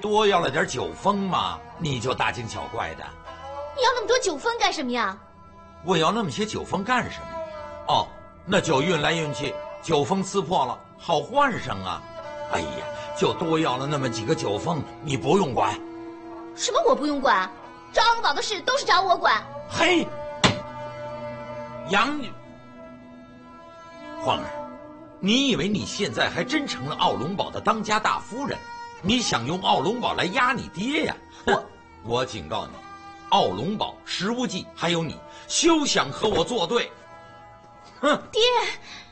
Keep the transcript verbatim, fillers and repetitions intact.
多要了点酒封嘛，你就大惊小怪的。 你要那么多酒封干什么呀？ 我要那么些酒封干什么？哦，那酒运来运去，酒封撕破了，好换上啊。哎呀，就多要了那么几个酒封，你不用管。 什么我不用管？这奥龙堡的事都是找我管。 嘿，杨女，晃儿，你以为你现在还真成了奥龙堡的当家大夫人？你想用奥龙堡来压你爹呀？我我警告你，奥龙堡、石无忌还有你，休想和我作对！哼！ 爹。